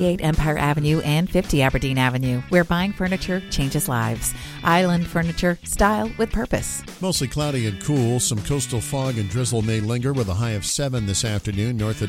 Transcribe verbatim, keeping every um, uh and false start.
eight Empire Avenue and fifty Aberdeen Avenue, where buying furniture changes lives. Island Furniture, style with purpose. Mostly cloudy and cool. Some coastal fog and drizzle may linger with a high of seven this afternoon north of